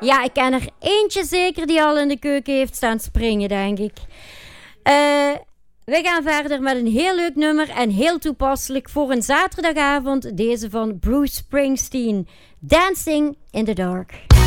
Ja, ik ken er eentje zeker die al in de keuken heeft staan springen, denk ik. We gaan verder met een heel leuk nummer en heel toepasselijk voor een zaterdagavond. Deze van Bruce Springsteen, Dancing in the Dark.